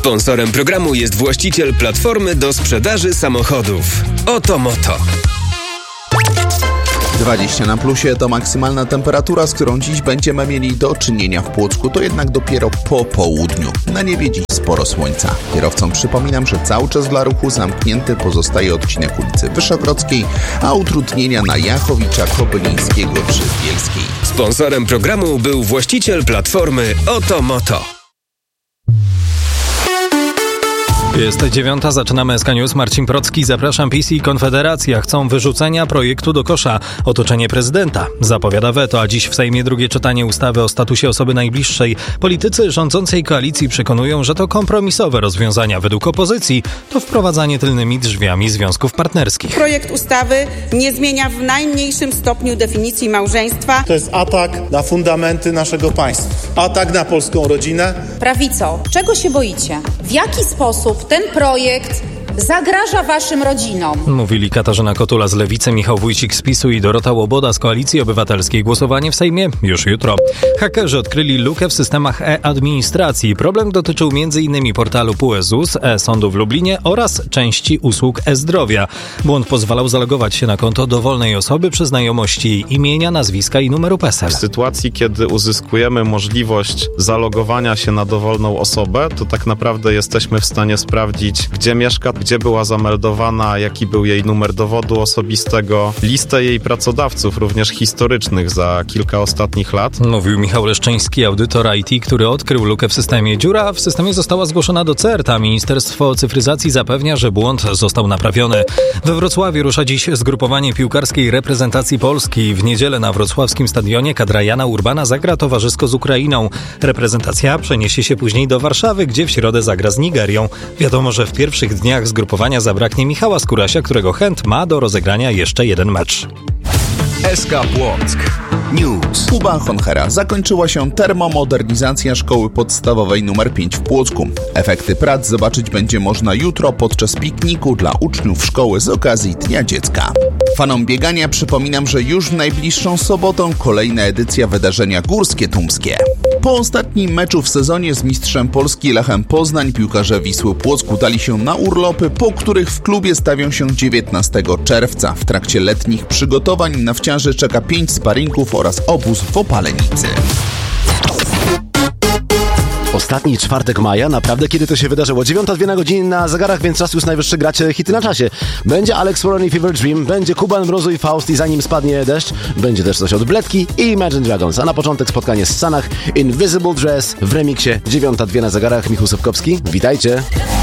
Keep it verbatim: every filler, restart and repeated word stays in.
Sponsorem programu jest właściciel platformy do sprzedaży samochodów Otomoto. dwadzieścia na plusie to maksymalna temperatura, z którą dziś będziemy mieli do czynienia w Płocku. To jednak dopiero po południu. Na niebie dziś sporo słońca. Kierowcom przypominam, że cały czas dla ruchu zamknięty pozostaje odcinek ulicy Wyszogrodzkiej, a utrudnienia na Jachowicza, Kobylińskiego czy Bielskiej. Sponsorem programu był właściciel platformy Otomoto. Jest dziewiąta, zaczynamy S K News. Marcin Procki, zapraszam. PiS i Konfederacja chcą wyrzucenia projektu do kosza. Otoczenie prezydenta zapowiada weto, a dziś w Sejmie drugie czytanie ustawy o statusie osoby najbliższej. Politycy rządzącej koalicji przekonują, że to kompromisowe rozwiązania. Według opozycji to wprowadzanie tylnymi drzwiami związków partnerskich. Projekt ustawy nie zmienia w najmniejszym stopniu definicji małżeństwa. To jest atak na fundamenty naszego państwa. Atak na polską rodzinę. Prawico, czego się boicie? W jaki sposób ten projekt zagraża waszym rodzinom? Mówili Katarzyna Kotula z Lewicy, Michał Wójcik z PiSu i Dorota Łoboda z Koalicji Obywatelskiej. Głosowanie w Sejmie już jutro. Hakerzy odkryli lukę w systemach e-administracji. Problem dotyczył m.in. portalu P U E ZUS, e-sądu w Lublinie oraz części usług e-zdrowia. Błąd pozwalał zalogować się na konto dowolnej osoby przy znajomości jej imienia, nazwiska i numeru P E S E L. W sytuacji, kiedy uzyskujemy możliwość zalogowania się na dowolną osobę, to tak naprawdę jesteśmy w stanie sprawdzić, gdzie mieszka, gdzie była zameldowana, jaki był jej numer dowodu osobistego, listę jej pracodawców, również historycznych za kilka ostatnich lat. Mówił Michał Leszczyński, audytor I T, który odkrył lukę w systemie. Dziura w systemie została zgłoszona do C E R T, a Ministerstwo Cyfryzacji zapewnia, że błąd został naprawiony. We Wrocławiu rusza dziś zgrupowanie piłkarskiej reprezentacji Polski. W niedzielę na wrocławskim stadionie kadra Jana Urbana zagra towarzysko z Ukrainą. Reprezentacja przeniesie się później do Warszawy, gdzie w środę zagra z Nigerią. Wiadomo, że w pierwszych dniach zgrupowania zabraknie Michała Skórasia, którego chęt ma do rozegrania jeszcze jeden mecz. S K Płock News. Kuba Honchera. Zakończyła się termomodernizacja szkoły podstawowej numer pięć w Płocku. Efekty prac zobaczyć będzie można jutro podczas pikniku dla uczniów szkoły z okazji Dnia Dziecka. Fanom biegania przypominam, że już w najbliższą sobotę kolejna edycja wydarzenia Górskie Tumskie. Po ostatnim meczu w sezonie z mistrzem Polski Lechem Poznań piłkarze Wisły Płock udali się na urlopy, po których w klubie stawią się dziewiętnastego czerwca. W trakcie letnich przygotowań na wciąży czeka pięć sparingów oraz obóz w Opalenicy. Ostatni czwartek maja, naprawdę kiedy to się wydarzyło? dziewiąta dwie na godziny na zegarach, więc czas już najwyższy grać hity na czasie. Będzie Alex Warren i Fever Dream, będzie Kuban Mrozu i Faust i zanim spadnie deszcz, będzie też coś od Bledki i Imagine Dragons. A na początek spotkanie z Sanach, Invisible Dress w remiksie. dziewiąta dwie na zegarach, Michał Sobkowski, witajcie.